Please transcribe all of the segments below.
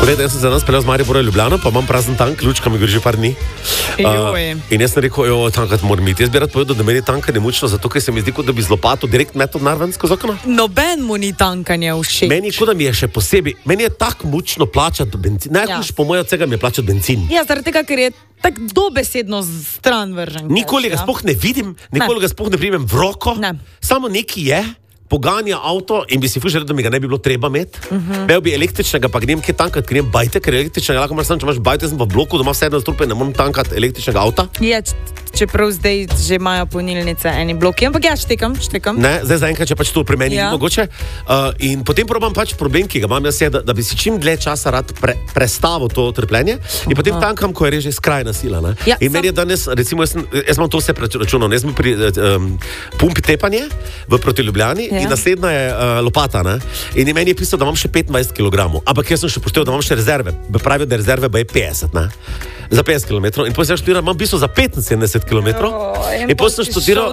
Poglej, jaz sem se danes peljal z Maribora v Ljubljano, pa imam prazen tank, ključka mi gre že par dni. In jaz sem rekel, tankat moram iti. Jaz bi rad povedal, da meni tankanje mučno, zato ker se mi zdi, kot da bi z lopato direkt metal narven skozi okno. Noben mu ni tankanje všeč. Meni, kot da mi je še posebej, meni je tako mučno plačati benzin. Najhujše po mojem od vsega mi je plačati benzin. Ja, zaradi tega, ker je tako dobesedno stran vržen. Nikoli ga sploh ne vidim, nikoli ga sploh ne primem v roko. Ne. Samo neki je. Poganja avto in bi si fužil, da mi ga ne bi bilo treba imeti. Imel bi električnega, pa grem kje tankat, grem bajte, ker električnega lahko imaš sam, če imaš bajte, sem pa v bloku, doma vse jedno strupe, ne moram tankat električnega avta. Ja, čeprav zdaj že imajo polnilnice eni bloki, ampak ja, štekam. Ne, zdaj zaenkrat, če pač to pri meni ni mogoče. In potem probam pač problem, ki ga imam jaz, je, da bi si čim dlje časa rad prestavil to trpljenje in potem tankam, ko je že skrajna sila. Ja, in meni je danes, recimo, jaz imam to vse preračunal, jaz sem pri pumpi tepanje v proti Ljubljani. In naslednja je lopata, ne? In meni je pisalo, da imam še 25 kg, ampak jaz sem še poštel, da imam še rezerve. Pravijo, da rezerve je 50, ne? Za 50 km. In potem sem študiral, imam pisalo za 75 km. In potem sem študiral,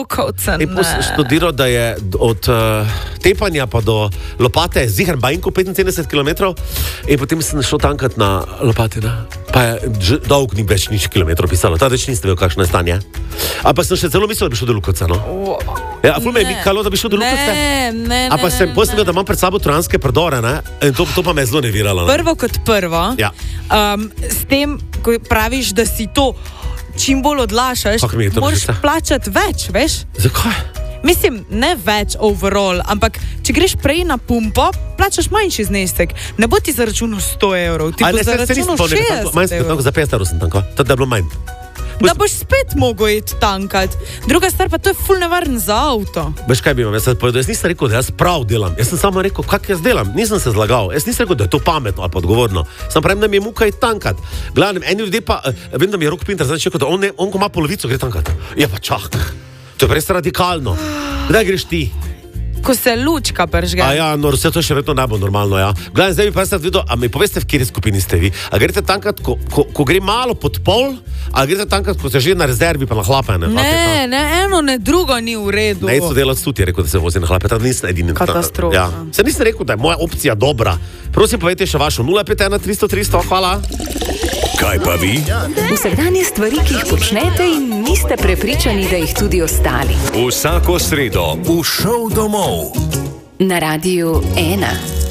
da je od tepanja pa do lopate zihar bajnko 75 km. In potem sem šel tankat na lopati, ne? Pa je dolg ni več nič kilometrov pisalo. Ta več niste vedel, kakšno je stanje. Ampak sem še celo mislil, da bi šel do Lukovca, no? Ja, ful me je mikalo, da bi šel do Lukovca. Ne. Ampak sem videl, da imam pred sabo trojanske predore, ne? In to pa me je zelo neviralo. Prvo kot prvo, s tem, ko praviš, da si to čim bolj odlašaš, moraš plačati več, veš? Zakaj? Mislim, ne več overall, ampak če greš prej na pumpo, plačaš manjši znesek. Ne bo ti zaračunal 100 evrov, ti bo zaračunal 60 evrov. Za 50 evrov sem tankal, to je bilo manj. Da boš spet mogel iti tankat. Druga stvar pa, to je ful nevaren za avto. Veš kaj bi vam jaz povedal? Jaz nisem rekel, da jaz prav delam. Jaz sem samo rekel, kak jaz delam. Nisem se zlagal. Jaz nisem rekel, da je to pametno ali pa odgovorno. Sam pravim, da mi je muka iti tankat. Glavnem, eni ljudje pa, vem, da mi je Rok Pinter zdaj rekel, da on ko ima polovico, gre tankat. Ja pa čak. To je res radikalno. Kdaj greš ti? Ko se lučka pržge. Ja, no, vse to še verjetno ne bo normalno, ja. Gledaj, zdaj bi pa videl, a mi poveste, v kateri skupini ste vi? A greste tankat, ko gre malo pod pol, a greste tankat, ko ste že na rezervi, pa na hlapene? Ne, eno, ne drugo ni v redu. Ne, sodelavc tudi je rekel, da se vozi na hlape, tako nisem edini. Katastrofa. Ja. Se nisem rekel, da je moja opcija dobra. Prosim, povejte še vašo 051 300 300, hvala. Kaj pa vi? Vsakdanje stvari, ki jih počnete in niste prepričani, da jih tudi ostali. Vsako sredo v Šov domov. Na Radiu 1.